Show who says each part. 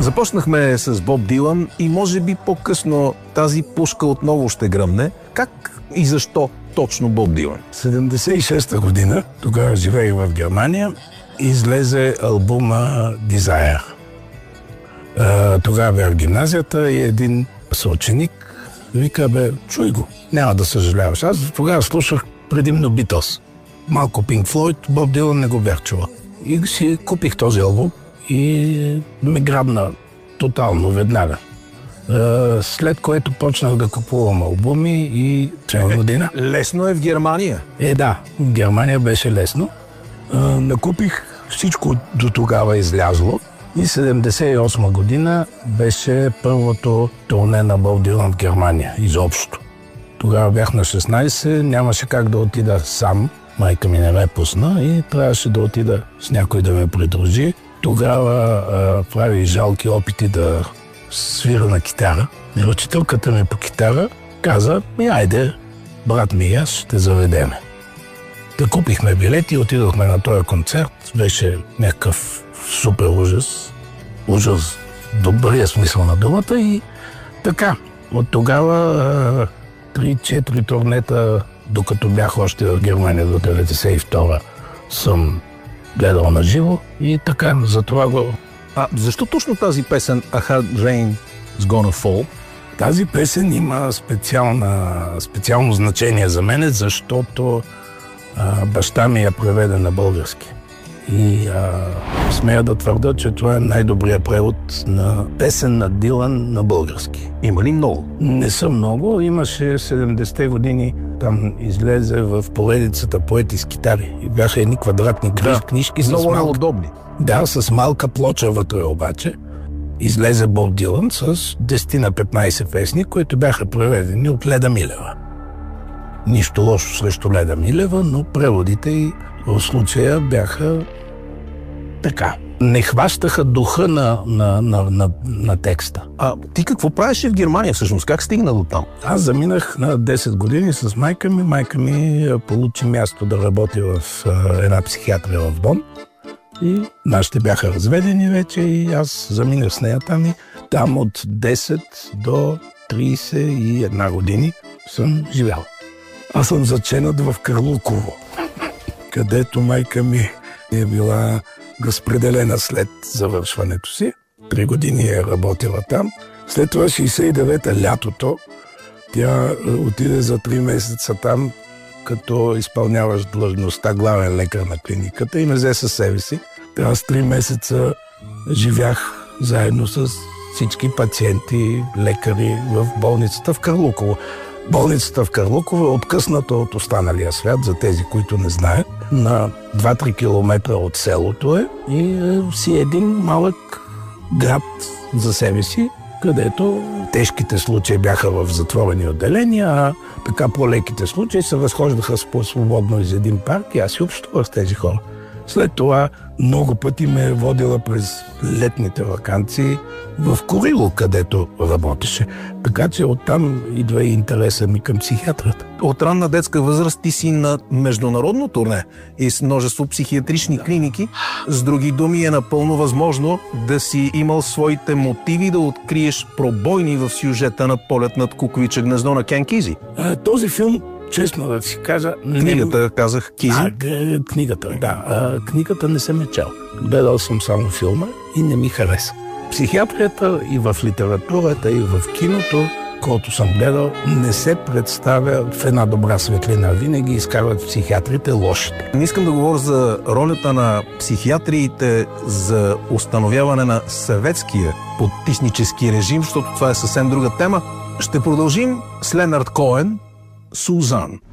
Speaker 1: Започнахме с Боб Дилан и може би по-късно тази пушка отново ще гръмне. Как и защо точно Боб Дилан?
Speaker 2: 76-та година, тогава живеех в Германия, излезе албума Desire. Тогава бях в гимназията и един съученик вика, чуй го, няма да съжаляваш. Аз тогава слушах предимно Beatles. Малко Pink Floyd, Боб Дилан не го бях чувал. И си купих този албум и ме грабна тотално веднага. След което почнах да купувам албуми и цяла година.
Speaker 1: Лесно е в Германия?
Speaker 2: Да, в Германия беше лесно. Накупих всичко до тогава излязло и 78 година беше първото турне на Боб Дилан в Германия изобщо. Тогава бях на 16, нямаше как да отида сам. Майка ми не ме пусна и трябваше да отида с някой да ме придружи. Тогава прави жалки опити да свира на китара. И учителката ми по китара каза, айде, брат ми и аз ще заведеме. Да купихме билети и отидохме на този концерт. Беше някакъв супер ужас. Ужас, добрия смисъл на думата и така. От тогава 3-4 турнета, докато бях още в Германия до 1992, съм гледал на живо и така, затова го...
Speaker 1: Защо точно тази песен A Hard Rain is Gonna Fall?
Speaker 2: Тази песен има специално значение за мен, защото баща ми я преведе на български. И смея да твърда, че това е най-добрият превод на песен на Дилан на български.
Speaker 1: Има ли много?
Speaker 2: Не са много. Имаше 70-те години. Там излезе в поредицата Поети с китари. И бяха едни квадратни книжки.
Speaker 1: Много неудобни.
Speaker 2: Да, с малка плоча вътре обаче. Излезе Боб Дилан с 10 на 15 песни, които бяха преведени от Леда Милева. Нищо лошо срещу Леда Милева, но преводите и в случая бяха така. Не хващаха духа на текста.
Speaker 1: Ти какво правеше в Германия всъщност? Как стигна до там?
Speaker 2: Аз заминах на 10 години с майка ми. Майка ми получи място да работи в една психиатрия в Бон. И нашите бяха разведени вече и аз заминах с нея там и там от 10 до 31 години съм живял. Аз съм заченат в Карлуково, където майка ми е била разпределена след завършването си. 3 години е работила там. След това 69-та лятото тя отиде за 3 месеца там, като изпълняваш длъжността главен лекар на клиниката и ме взе със себе си. Аз 3 месеца живях заедно с всички пациенти, лекари в болницата в Карлуково. Болницата в Карлуково е откъсната от останалия свят, за тези, които не знаят. На 2-3 километра от селото е и си един малък град за себе си, където тежките случаи бяха в затворени отделения, а така по-леките случаи се разхождаха свободно из един парк и аз си общувах с тези хора. След това много пъти ме е водила през летните ваканции в Курило, където работеше. Така че оттам идва и интереса ми към психиатрата.
Speaker 1: От ранна детска възраст ти си на международно турне и с множество психиатрични клиники. С други думи е напълно възможно да си имал своите мотиви да откриеш пробойни в сюжета на Полет над кукувиче гнездо на Кен Кизи.
Speaker 2: Този филм, честно да си кажа...
Speaker 1: Книгата, казах, Кизи?
Speaker 2: Книгата, да. Книгата не съм е чел. Гледал съм само филма и не ми хареса. Психиатрията и в литературата, и в киното, който съм гледал, не се представя в една добра светлина. Винаги изкарват психиатрите лошите.
Speaker 1: Не искам да говоря за ролята на психиатриите за установяване на съветския потиснически режим, защото това е съвсем друга тема. Ще продължим с Ленард Коен, Сузан.